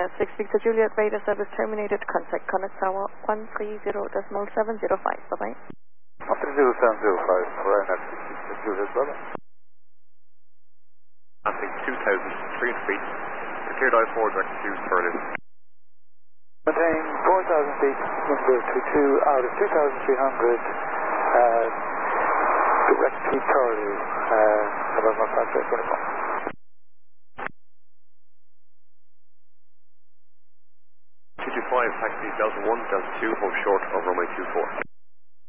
6 Victor Juliet radar service terminated. Contact Connect Tower 130.705. Bye-bye. 130.705, Ryanair 6 Victor Juliet, brother. Passing 2,300 feet. Cleared I-4 direct to Berlin. Maintain 4,000 feet, number 22 out of 2,300, direct to Charlie, November 5-24. 225, taxi Delta 1, Delta 2, hold short of runway 24.